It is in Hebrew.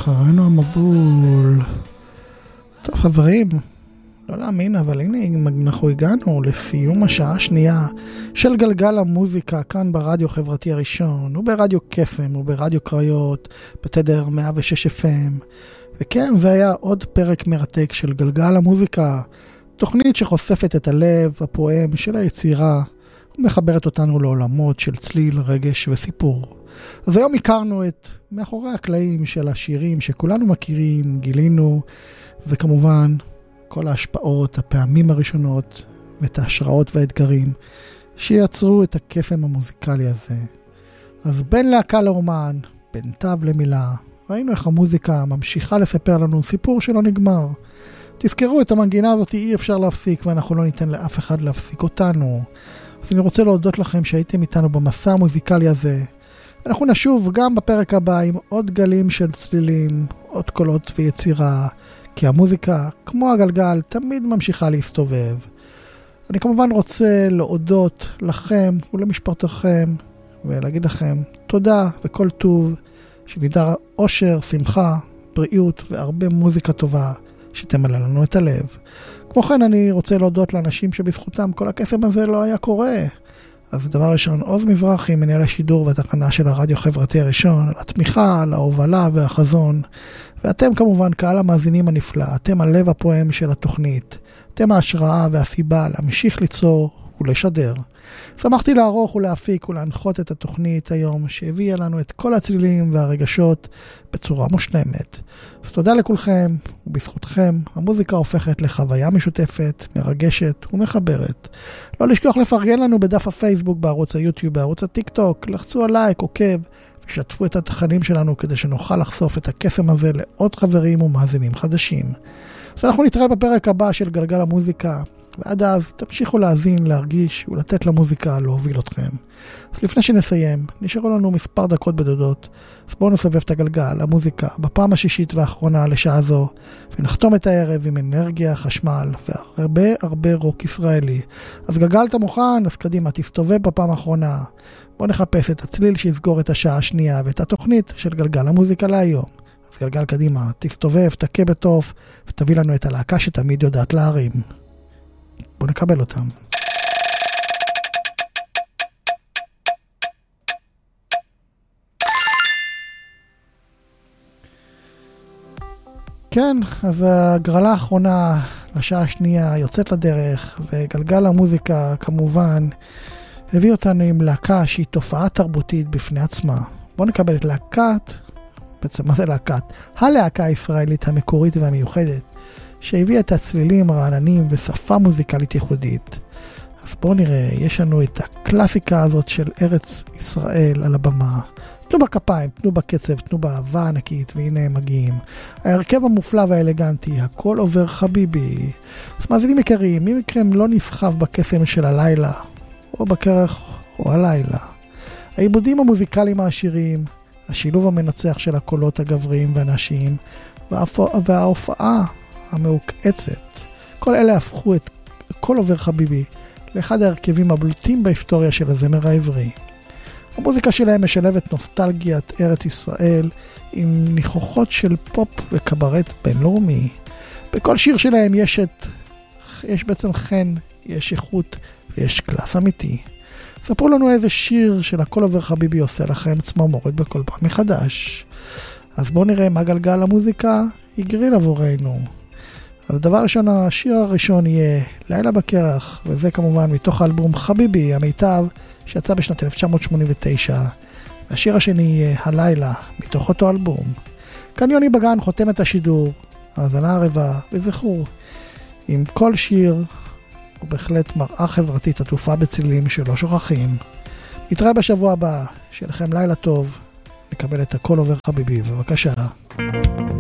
אחרינו המבול. טוב חברים, לא להאמין, אבל הנה אנחנו הגענו לסיום השעה השנייה של גלגל המוזיקה כאן ברדיו חברתי הראשון, וברדיו קסם, וברדיו קריות, בתדר 106 FM. וכן, זה היה עוד פרק מרתק של גלגל המוזיקה, תוכנית שחושפת את הלב הפועם של היצירה, ומחברת אותנו לעולמות של צליל, רגש וסיפור. אז היום הכרנו את מאחורי הקלעים של השירים שכולנו מכירים, גילינו, וכמובן כל ההשפעות, הפעמים הראשונות, ואת ההשראות והאתגרים שיצרו את הקסם המוזיקלי הזה. אז בין להקה לאומן, בין תו למילה, ראינו איך המוזיקה ממשיכה לספר לנו סיפור שלא נגמר. תזכרו, את המנגינה הזאת אי אפשר להפסיק, ואנחנו לא ניתן לאף אחד להפסיק אותנו. אז אני רוצה להודות לכם שהייתם איתנו במסע המוזיקלי הזה. אנחנו נשוב גם בפרק הבא עם עוד גלים של צלילים, עוד קולות ויצירה, כי המוזיקה, כמו הגלגל, תמיד ממשיכה להסתובב. אני כמובן רוצה להודות לכם ולמשפחתכם, ולהגיד לכם תודה וכל טוב, שנדע אושר, שמחה, בריאות והרבה מוזיקה טובה שתמלא לנו את הלב. כמו כן אני רוצה להודות לאנשים שבזכותם כל הקסם הזה לא היה קורה. אז דבר ראשון, עוז מזרחי, מנהל השידור והתקנה של הרדיו חברתי הראשון, התמיכה, ההובלה והחזון. ואתם כמובן קהל המאזינים הנפלא, אתם הלב הפועם של התוכנית. אתם ההשראה והסיבה להמשיך ליצור ולשדר. שמחתי לערוך ולהפיק ולהנחות את התוכנית היום, שהביאה לנו את כל הצלילים והרגשות בצורה מושלמת. אז תודה לכולכם, ובזכותכם המוזיקה הופכת לחוויה משותפת, מרגשת ומחברת. לא לשכוח לפרגן לנו בדף הפייסבוק, בערוץ היוטיוב, בערוץ הטיק טוק, לחצו על לייק, עוקב, ושתפו את התכנים שלנו כדי שנוכל לחשוף את הקסם הזה לעוד חברים ומאזינים חדשים. אז אנחנו נתראה בפרק הבא של גלגל המוזיקה, ועד אז תמשיכו להאזין, להרגיש ולתת למוזיקה להוביל אתכם. אז לפני שנסיים, נשארו לנו מספר דקות בדודות, אז בואו נסבב את הגלגל, המוזיקה, בפעם השישית והאחרונה לשעה זו, ונחתום את הערב עם אנרגיה, חשמל, והרבה רוק ישראלי. אז גלגלת מוכן, אז קדימה, תסתובב בפעם האחרונה. בואו נחפש את הצליל שיסגור את השעה השנייה, ואת התוכנית של גלגל המוזיקה להיום. אז גלגל קדימה, תסתובב, תכה בטוף, ותביא לנו את הלהקה שתמיד יודעת להרים. בואו נקבל אותם. כן, אז הגרלה האחרונה לשעה השנייה יוצאת לדרך, וגלגל המוזיקה כמובן הביא אותנו עם להקה שהיא תופעה תרבותית בפני עצמה. בואו נקבל את להקת, בעצם מה זה להקת? הלהקה הישראלית המקורית והמיוחדת, שהביאה את הצלילים רעננים ושפה מוזיקלית ייחודית. אז בואו נראה, יש לנו את הקלאסיקה הזאת של ארץ ישראל על הבמה. תנו בכפיים, תנו בקצב, תנו באהבה ענקית, והנה הם מגיעים. ההרכב המופלא והאלגנטי, הכל עובר חביבי. אז מאזינים יקרים, מי מכם לא נסחב בקסם של הלילה, או בכרך או הלילה. העיבודים המוזיקליים העשירים, השילוב המנצח של הקולות הגבריים והנשיים, וההופעה המעוקצת. כל אלה הפכו את כל עובר חביבי לאחד ההרכבים הבולטים בהיסטוריה של הזמר העברי. המוזיקה שלהם משלבת נוסטלגיית ארץ ישראל עם ניחוחות של פופ וקברט בינלאומי. בכל שיר שלהם יש בעצם חן, יש איכות ויש קלאס אמיתי. ספרו לנו איזה שיר של הכל עובר חביבי עושה לכם צמרמורת בכל פעם מחדש. אז בואו נראה מה גלגל המוזיקה יגריל עבורנו. אז הדבר ראשון, השיר הראשון יהיה לילה בקרח, וזה כמובן מתוך האלבום חביבי, המיטב, שיצא בשנת 1989. והשיר השני יהיה הלילה, מתוך אותו אלבום. כאן יוני בגן חותם את השידור, האזנה ערבה, וזכרו, עם כל שיר הוא בהחלט מראה חברתית עטופה בצלילים שלא שוכחים. נתראה בשבוע הבא, שיהיה לכם לילה טוב, נקבל את הכל עובר חביבי, בבקשה.